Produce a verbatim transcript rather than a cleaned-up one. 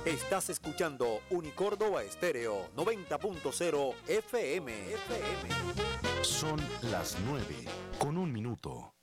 Estás escuchando Unicórdoba Estéreo noventa punto cero F M. F M. Son las nueve con un minuto.